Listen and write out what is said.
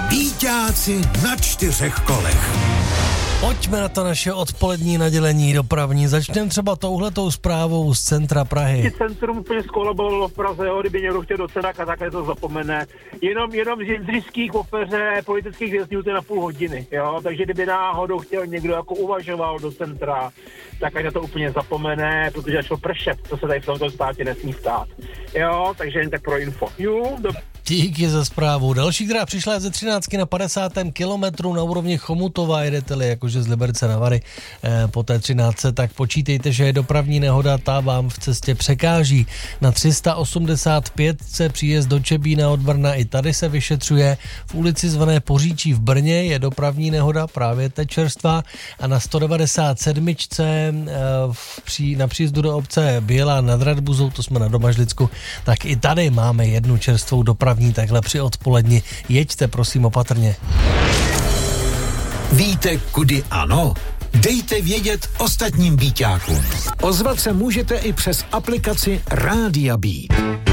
Víťáci na 4 kolech. Pojďme na to naše odpolední nadělení dopravní. Začneme třeba touhletou zprávou z centra Prahy. Centrum úplně skolabovalo v Praze, jo, kdyby někdo chtěl do Cenak a takhle to zapomene. Jenom z jindřišských opeře politických vězňů to je na půl hodiny, jo, takže kdyby náhodou chtěl někdo jako uvažoval do centra, tak ať to úplně zapomene, protože začalo pršet, to se tady v tomto státě nesmí stát. Jo, takže jen tak pro info. Díky za zprávu. Další, která přišla ze 13 na 50. kilometru na úrovni Chomutova, jedete-li jakože z Liberce na Vary po té 13, tak počítejte, že je dopravní nehoda, ta vám v cestě překáží. Na 385 se příjezd do Čebína od Brna, i tady se vyšetřuje. V ulici zvané Poříčí v Brně je dopravní nehoda, právě teď čerstvá, a na 197 na příjezdu do obce Bělá nad Radbuzou, to jsme na Domažlicku, tak i tady máme jednu čerstvou dopravní takhle při odpoledni. Jeďte prosím opatrně. Víte, kudy ano? Dejte vědět ostatním Víťákům. Ozvat se můžete i přes aplikaci Rádia Beat.